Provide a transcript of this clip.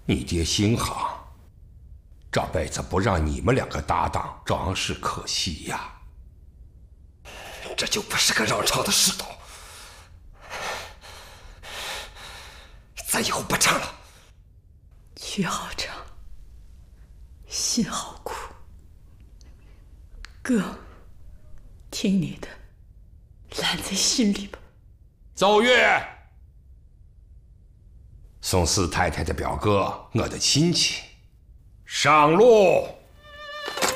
你爹心行，这辈子不让你们两个搭档，着实可惜呀。 这就不是个让唱的世道，咱以后不唱了。 曲好唱，心好苦，哥，听你的，揽在心里吧。 奏乐。宋四太太的表哥，我的亲戚，上路。